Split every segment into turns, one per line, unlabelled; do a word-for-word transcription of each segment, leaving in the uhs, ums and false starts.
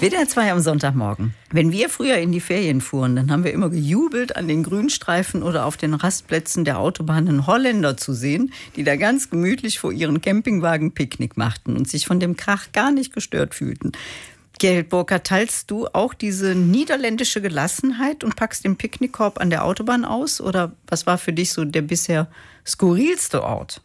W D R zwei am Sonntagmorgen. Wenn wir früher in die Ferien fuhren, dann haben wir immer gejubelt, an den Grünstreifen oder auf den Rastplätzen der Autobahnen Holländer zu sehen, die da ganz gemütlich vor ihren Campingwagen Picknick machten und sich von dem Krach gar nicht gestört fühlten. Gerrit Burkhardt, teilst du auch diese niederländische Gelassenheit und packst den Picknickkorb an der Autobahn aus? Oder was war für dich so der bisher skurrilste Ort?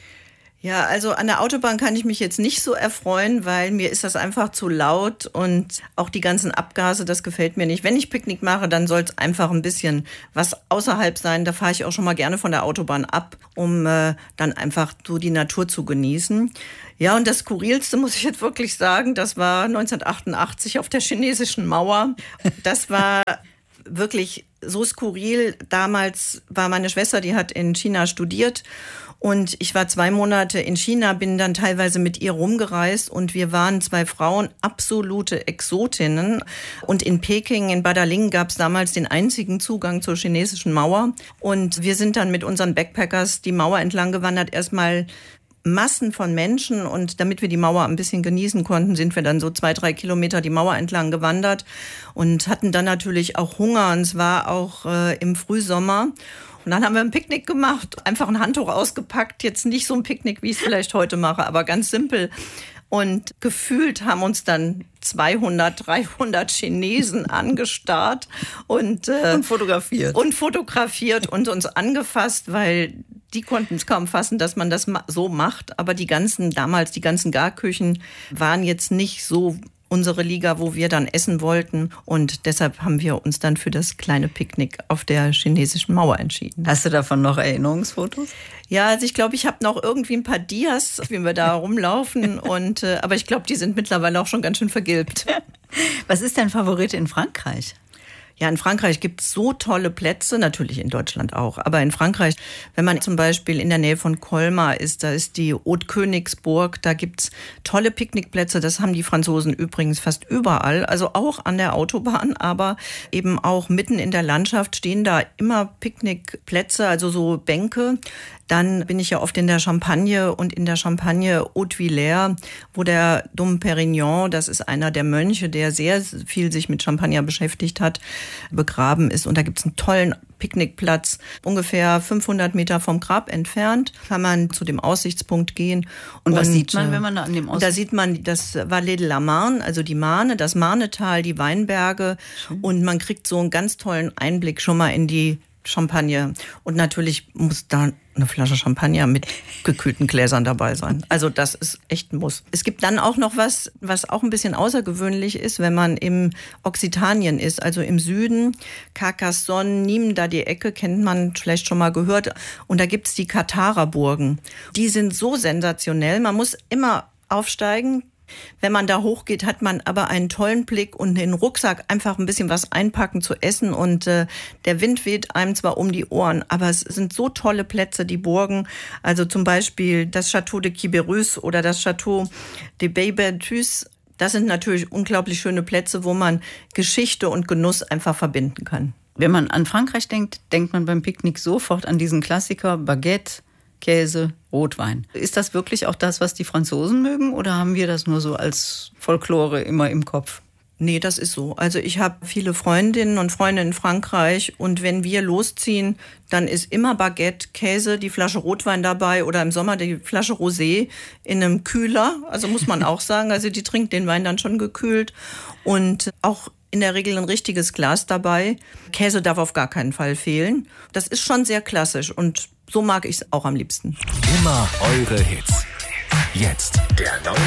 Ja, also an der Autobahn kann ich mich jetzt nicht so erfreuen, weil mir ist das einfach zu laut und auch die ganzen Abgase, das gefällt mir nicht. Wenn ich Picknick mache, dann soll es einfach ein bisschen was außerhalb sein. Da fahre ich auch schon mal gerne von der Autobahn ab, um äh, dann einfach so die Natur zu genießen. Ja, und das Skurrilste, muss ich jetzt wirklich sagen, das war neunzehnhundertachtundachtzig auf der chinesischen Mauer. Das war wirklich so skurril. Damals war meine Schwester, die hat in China studiert. Und ich war zwei Monate in China, bin dann teilweise mit ihr rumgereist und wir waren zwei Frauen, absolute Exotinnen. Und in Peking, in Badaling, gab es damals den einzigen Zugang zur chinesischen Mauer. Und wir sind dann mit unseren Backpackers die Mauer entlang gewandert, erstmal Massen von Menschen. Und damit wir die Mauer ein bisschen genießen konnten, sind wir dann so zwei, drei Kilometer die Mauer entlang gewandert und hatten dann natürlich auch Hunger. Und es war auch äh, im Frühsommer. Und dann haben wir ein Picknick gemacht, einfach ein Handtuch ausgepackt. Jetzt nicht so ein Picknick, wie ich es vielleicht heute mache, aber ganz simpel. Und gefühlt haben uns dann zweihundert, dreihundert Chinesen angestarrt und, äh,
und fotografiert.
Und fotografiert und uns angefasst, weil die konnten es kaum fassen, dass man das so macht. Aber die ganzen, damals die ganzen Garküchen waren jetzt nicht so unsere Liga, wo wir dann essen wollten. Und deshalb haben wir uns dann für das kleine Picknick auf der chinesischen Mauer entschieden.
Hast du davon noch Erinnerungsfotos?
Ja, also ich glaube, ich habe noch irgendwie ein paar Dias, wie wir da rumlaufen. Und, äh, aber ich glaube, die sind mittlerweile auch schon ganz schön vergilbt.
Was ist dein Favorit in Frankreich?
Ja, in Frankreich gibt es so tolle Plätze, natürlich in Deutschland auch. Aber in Frankreich, wenn man zum Beispiel in der Nähe von Colmar ist, da ist die Haute-Königsburg, da gibt's tolle Picknickplätze. Das haben die Franzosen übrigens fast überall, also auch an der Autobahn, aber eben auch mitten in der Landschaft stehen da immer Picknickplätze, also so Bänke. Dann bin ich ja oft in der Champagne und in der Champagne Haute-Villers, wo der Dom Pérignon, das ist einer der Mönche, der sehr viel sich mit Champagner beschäftigt hat, begraben ist. Und da gibt es einen tollen Picknickplatz, ungefähr fünfhundert Meter vom Grab entfernt, kann man zu dem Aussichtspunkt gehen.
Und was und, sieht man, wenn man da an dem Aussichtspunkt?
Da sieht man das Vallée de la Marne, also die Marne, das Marnetal, die Weinberge. Schön. Und man kriegt so einen ganz tollen Einblick schon mal in die Champagne. Und natürlich muss da eine Flasche Champagner mit gekühlten Gläsern dabei sein. Also das ist echt ein Muss. Es gibt dann auch noch was, was auch ein bisschen außergewöhnlich ist, wenn man im Occitanien ist, also im Süden. Carcassonne, Nîmes, da die Ecke, kennt man vielleicht schon mal gehört. Und da gibt's die Katharer-Burgen. Die sind so sensationell. Man muss immer aufsteigen. Wenn man da hochgeht, hat man aber einen tollen Blick und in den Rucksack einfach ein bisschen was einpacken zu essen und äh, der Wind weht einem zwar um die Ohren, aber es sind so tolle Plätze, die Burgen, also zum Beispiel das Château de Quiberon oder das Château de Baie-Berthus. Das sind natürlich unglaublich schöne Plätze, wo man Geschichte und Genuss einfach verbinden kann.
Wenn man an Frankreich denkt, denkt man beim Picknick sofort an diesen Klassiker Baguette, Käse, Rotwein. Ist das wirklich auch das, was die Franzosen mögen, oder haben wir das nur so als Folklore immer im Kopf?
Nee, das ist so. Also ich habe viele Freundinnen und Freunde in Frankreich und wenn wir losziehen, dann ist immer Baguette, Käse, die Flasche Rotwein dabei oder im Sommer die Flasche Rosé in einem Kühler. Also muss man auch sagen, also die trinkt den Wein dann schon gekühlt und auch in der Regel ein richtiges Glas dabei. Käse darf auf gar keinen Fall fehlen. Das ist schon sehr klassisch und so mag ich es auch am liebsten.
Immer eure Hits. Jetzt der neue